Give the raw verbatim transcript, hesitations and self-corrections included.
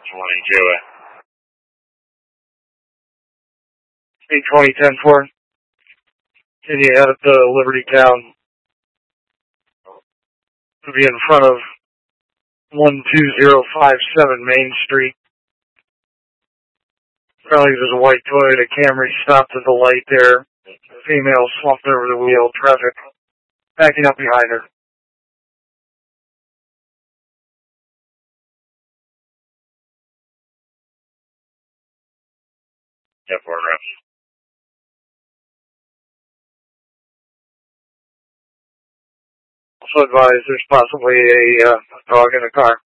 twenty, Joey. eight twenty, ten four. Can you head up to Liberty Town? To be in front of one two zero five seven Main Street. Apparently there's a white Toyota Camry stopped at the light there. The female slumped over the wheel. Traffic backing up behind her. ten four, rep. Also advised there's possibly a uh, dog in the car.